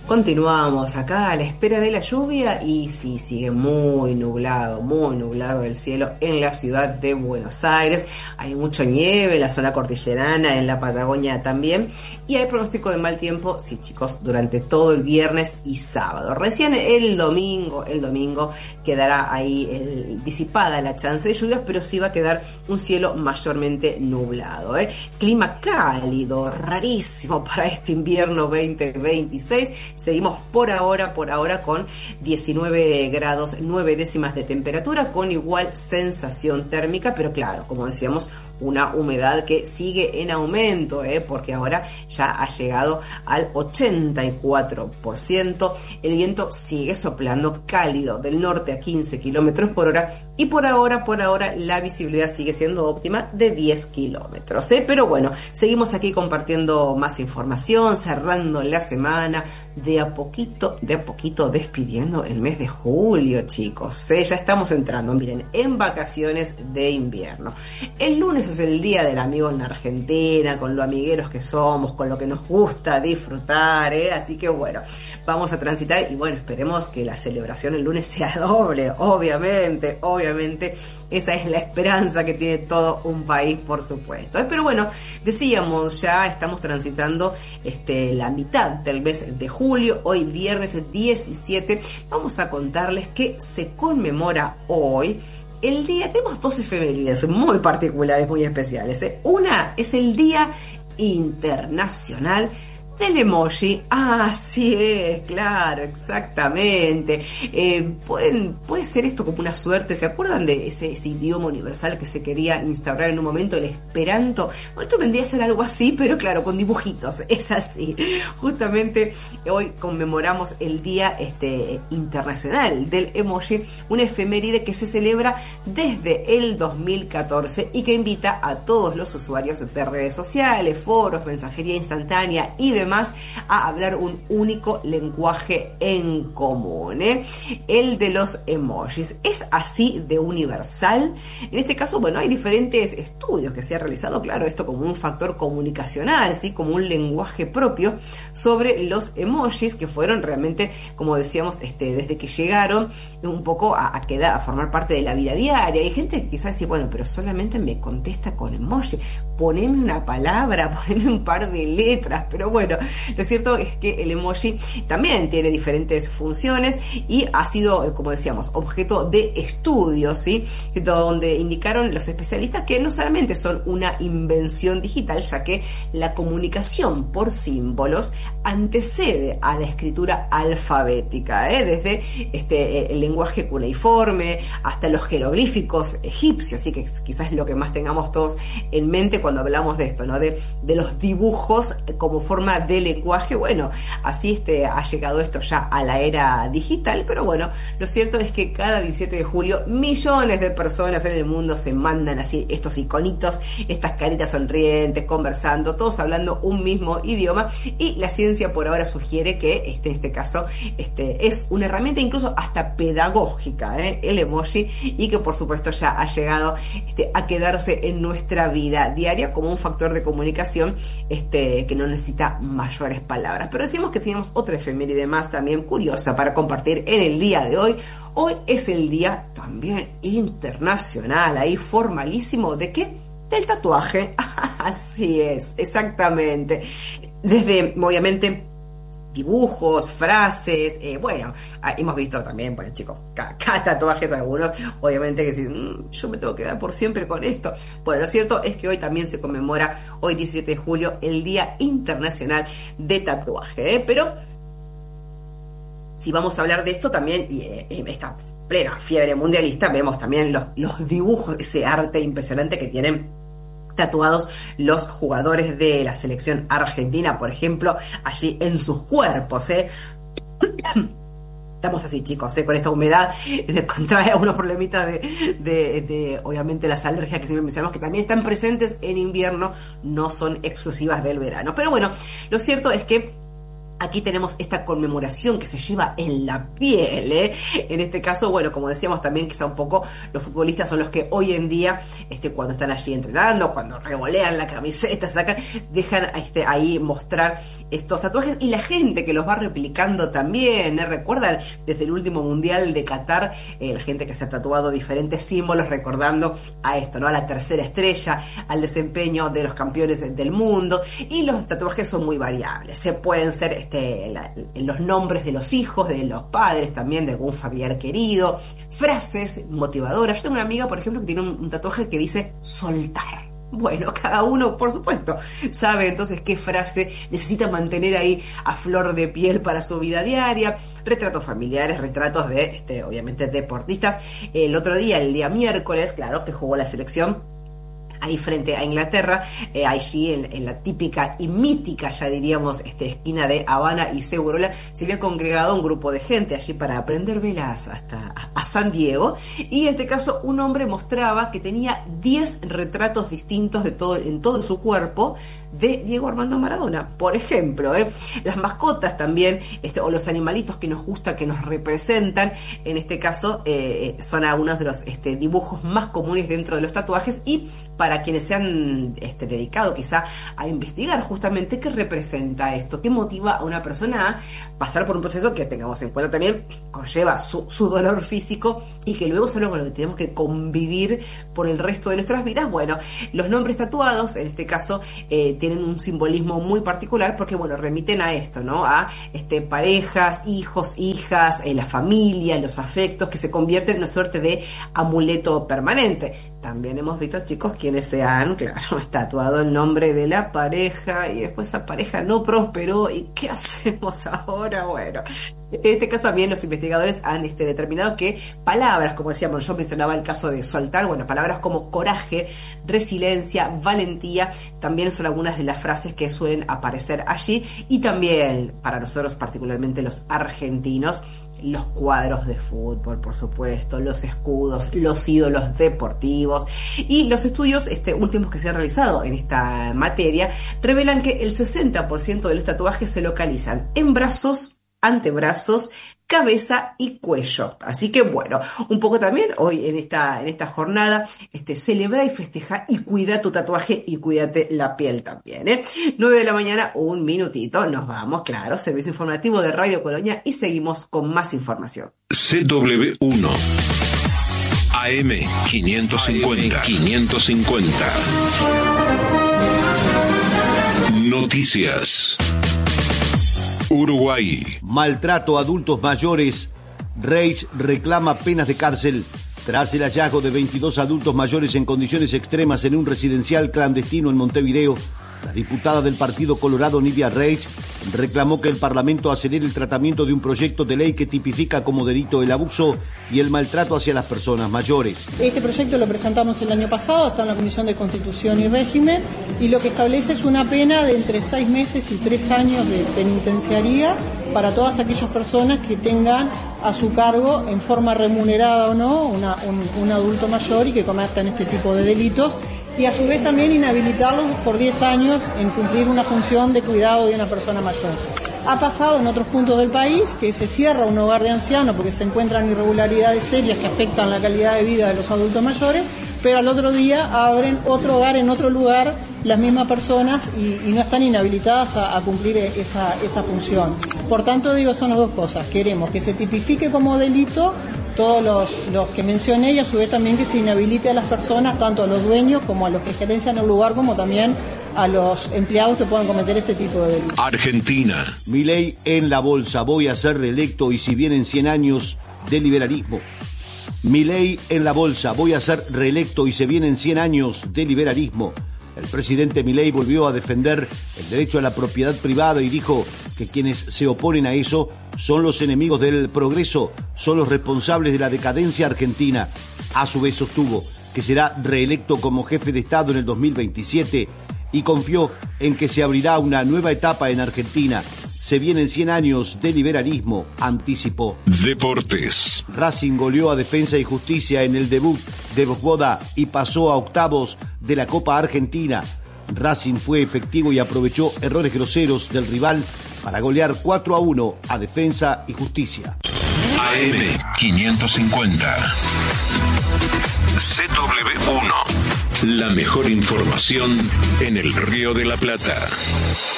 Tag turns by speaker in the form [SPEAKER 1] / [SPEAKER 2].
[SPEAKER 1] Continuamos acá a la espera de la lluvia y sí, sigue muy nublado el cielo en la ciudad de Buenos Aires. Hay mucha nieve en la zona cordillerana, en la Patagonia también. Y hay pronóstico de mal tiempo, sí chicos, durante todo el viernes y sábado. Recién el domingo quedará ahí disipada la chance de lluvias, pero sí va a quedar un cielo mayormente nublado. Clima cálido, rarísimo para este invierno 2026. Seguimos por ahora con 19 grados 9 décimas de temperatura, con igual sensación térmica, pero claro, como decíamos, una humedad que sigue en aumento, porque ahora ya ha llegado al 84%. El viento sigue soplando cálido del norte a 15 kilómetros por hora y por ahora la visibilidad sigue siendo óptima de 10 kilómetros. Pero bueno, seguimos aquí compartiendo más información, cerrando la semana, de a poquito despidiendo el mes de julio, chicos. Ya estamos entrando, miren, en vacaciones de invierno. El lunes es el día del amigo en la Argentina, con lo amigueros que somos, con lo que nos gusta disfrutar, así que bueno, vamos a transitar y bueno, esperemos que la celebración el lunes sea doble, obviamente, esa es la esperanza que tiene todo un país, por supuesto. Pero bueno, decíamos, ya estamos transitando la mitad del mes de julio, hoy viernes 17, vamos a contarles que se conmemora hoy el día. Tenemos dos efemérides muy particulares, muy especiales. Una es el Día Internacional del Emoji. Así es, claro, exactamente. Puede ser esto como una suerte. ¿Se acuerdan de ese idioma universal que se quería instaurar en un momento, el Esperanto? Bueno, esto vendría a ser algo así, pero claro, con dibujitos. Es así. Justamente hoy conmemoramos el Día Internacional del Emoji, una efeméride que se celebra desde el 2014 y que invita a todos los usuarios de redes sociales, foros, mensajería instantánea y demás a hablar un único lenguaje en común, el de los emojis. ¿Es así de universal? En este caso, bueno, hay diferentes estudios que se han realizado, claro, esto como un factor comunicacional, ¿sí? Como un lenguaje propio sobre los emojis, que fueron realmente, como decíamos, desde que llegaron un poco a quedar, a formar parte de la vida diaria. Hay gente que quizás dice, bueno, pero solamente me contesta con emoji, poneme una palabra, poneme un par de letras, pero bueno, lo cierto es que el emoji también tiene diferentes funciones y ha sido, como decíamos, objeto de estudios, ¿sí? Donde indicaron los especialistas que no solamente son una invención digital, ya que la comunicación por símbolos antecede a la escritura alfabética, desde el lenguaje cuneiforme hasta los jeroglíficos egipcios, así que quizás es lo que más tengamos todos en mente cuando hablamos de esto, ¿no? De los dibujos como forma de lenguaje. Bueno, así ha llegado esto ya a la era digital, pero bueno, lo cierto es que cada 17 de julio millones de personas en el mundo se mandan así estos iconitos, estas caritas sonrientes, conversando, todos hablando un mismo idioma, y la ciencia por ahora sugiere que en este caso es una herramienta incluso hasta pedagógica, el emoji, y que por supuesto ya ha llegado a quedarse en nuestra vida diaria como un factor de comunicación que no necesita mayores palabras. Pero decimos que tenemos otra efeméride más también curiosa para compartir en el día de hoy. Hoy es el día también internacional, ahí formalísimo, ¿de qué? Del tatuaje. Así es, exactamente. Desde, obviamente, dibujos, frases, bueno, hemos visto también, bueno chicos, cada tatuajes, algunos obviamente que dicen, yo me tengo que quedar por siempre con esto. Bueno, lo cierto es que hoy también se conmemora, hoy 17 de julio, el Día Internacional de Tatuaje, pero si vamos a hablar de esto también, y esta plena fiebre mundialista, vemos también los dibujos, ese arte impresionante que tienen tatuados los jugadores de la selección argentina, por ejemplo, allí en sus cuerpos, Estamos así, chicos, con esta humedad, contrae algunos problemitas de obviamente las alergias que siempre mencionamos, que también están presentes en invierno, no son exclusivas del verano. Pero bueno, lo cierto es que Aquí tenemos esta conmemoración que se lleva en la piel, ¿eh? En este caso, bueno, como decíamos también, quizá un poco los futbolistas son los que hoy en día, cuando están allí entrenando, cuando revolean la camiseta, sacan, dejan ahí mostrar estos tatuajes, y la gente que los va replicando también, ¿eh? Recuerdan desde el último Mundial de Qatar, la gente que se ha tatuado diferentes símbolos recordando a esto, ¿no? A la tercera estrella, al desempeño de los campeones del mundo, y los tatuajes son muy variables, pueden ser los nombres de los hijos, de los padres también, de algún familiar querido, frases motivadoras. Yo tengo una amiga, por ejemplo, que tiene un tatuaje que dice soltar. Bueno, cada uno, por supuesto, sabe entonces qué frase necesita mantener ahí a flor de piel para su vida diaria. Retratos familiares, retratos de, obviamente, deportistas. El otro día, el día miércoles, claro, que jugó la selección ahí frente a Inglaterra, allí en la típica y mítica, ya diríamos, esquina de Habana y Segurola, se había congregado un grupo de gente allí para prender velas hasta a San Diego, y en este caso un hombre mostraba que tenía 10 retratos distintos en todo su cuerpo de Diego Armando Maradona, por ejemplo, las mascotas también, o los animalitos que nos gusta, que nos representan, en este caso son algunos de los dibujos más comunes dentro de los tatuajes, y para quienes se han dedicado quizá a investigar justamente qué representa esto, qué motiva a una persona a pasar por un proceso que, tengamos en cuenta también, conlleva su dolor físico, y que luego es algo con lo que tenemos que convivir por el resto de nuestras vidas. Bueno, los nombres tatuados, en este caso, tienen un simbolismo muy particular porque, bueno, remiten a esto, ¿no? A parejas, hijos, hijas, la familia, los afectos, que se convierten en una suerte de amuleto permanente. También hemos visto, chicos, quienes se han, claro, tatuado el nombre de la pareja y después esa pareja no prosperó. ¿Y qué hacemos ahora? Bueno, en este caso también los investigadores han determinado que palabras, como decíamos, yo mencionaba el caso de soltar, bueno, palabras como coraje, resiliencia, valentía, también son algunas de las frases que suelen aparecer allí. Y también, para nosotros, particularmente los argentinos, los cuadros de fútbol, por supuesto, los escudos, los ídolos deportivos. Y los estudios últimos que se han realizado en esta materia revelan que el 60% de los tatuajes se localizan en brazos, antebrazos, cabeza y cuello. Así que, bueno, un poco también hoy en esta jornada, celebra y festeja y cuida tu tatuaje y cuídate la piel también, 9 de la mañana, un minutito, nos vamos, claro, servicio informativo de Radio Colonia, y seguimos con más información.
[SPEAKER 2] CW1 AM 550. Noticias. Uruguay.
[SPEAKER 3] Maltrato a adultos mayores. Reis reclama penas de cárcel tras el hallazgo de 22 adultos mayores en condiciones extremas en un residencial clandestino en Montevideo. La diputada del Partido Colorado, Nidia Reis, reclamó que el Parlamento acelere el tratamiento de un proyecto de ley que tipifica como delito el abuso y el maltrato hacia las personas mayores.
[SPEAKER 4] Este proyecto lo presentamos el año pasado, está en la Comisión de Constitución y Régimen, y lo que establece es una pena de entre 6 meses y 3 años de penitenciaría para todas aquellas personas que tengan a su cargo, en forma remunerada o no, un adulto mayor y que cometan este tipo de delitos. Y a su vez también inhabilitarlos por 10 años en cumplir una función de cuidado de una persona mayor. Ha pasado en otros puntos del país que se cierra un hogar de ancianos porque se encuentran irregularidades serias que afectan la calidad de vida de los adultos mayores, pero al otro día abren otro hogar en otro lugar las mismas personas y no están inhabilitadas a cumplir esa función. Por tanto, son las dos cosas. Queremos que se tipifique como delito todos los que mencioné, y a su vez también que se inhabilite a las personas, tanto a los dueños como a los que gerencian el lugar, como también a los empleados que puedan cometer este tipo de delitos.
[SPEAKER 2] Argentina.
[SPEAKER 3] Milei en la bolsa, voy a ser reelecto y si vienen 100 años de liberalismo. Milei en la bolsa, voy a ser reelecto y se vienen 100 años de liberalismo. El presidente Milei volvió a defender el derecho a la propiedad privada y dijo que quienes se oponen a eso son los enemigos del progreso, son los responsables de la decadencia argentina. A su vez sostuvo que será reelecto como jefe de Estado en el 2027 y confió en que se abrirá una nueva etapa en Argentina. Se vienen 100 años de liberalismo, anticipó.
[SPEAKER 2] Deportes.
[SPEAKER 3] Racing goleó a Defensa y Justicia en el debut de Voivoda y pasó a octavos de la Copa Argentina. Racing fue efectivo y aprovechó errores groseros del rival para golear 4-1 a Defensa y Justicia.
[SPEAKER 2] AM 550. CW1. La mejor información en el Río de la Plata.